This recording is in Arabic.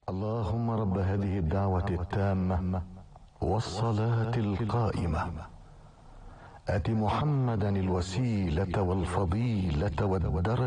اللهم رب هذه الدعوة التامة والصلاة القائمة آت محمدا الوسيلة والفضيلة والدرجة